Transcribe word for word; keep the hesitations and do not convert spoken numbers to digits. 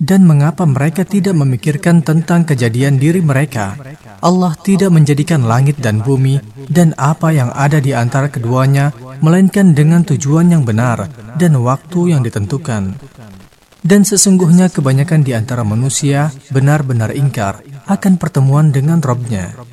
Dan mengapa mereka tidak memikirkan tentang kejadian diri mereka? Allah tidak menjadikan langit dan bumi dan apa yang ada di antara keduanya, melainkan dengan tujuan yang benar dan waktu yang ditentukan. Dan sesungguhnya kebanyakan di antara manusia benar-benar ingkar akan pertemuan dengan Rabb-Nya.